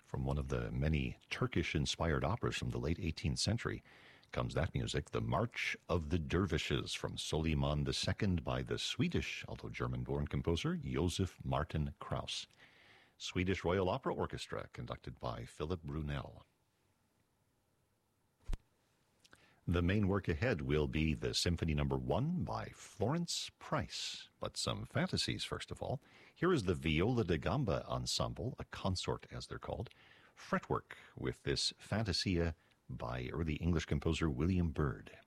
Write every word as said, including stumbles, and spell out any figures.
From one of the many Turkish-inspired operas from the late eighteenth century comes that music, The March of the Dervishes, from Soliman the Second by the Swedish, although German-born composer, Josef Martin Krauss. Swedish Royal Opera Orchestra, conducted by Philip Brunel. The main work ahead will be the Symphony Number One by Florence Price. But some fantasies, first of all. Here is the Viola da Gamba Ensemble, a consort as they're called, fretwork with this Fantasia by early English composer William Byrd.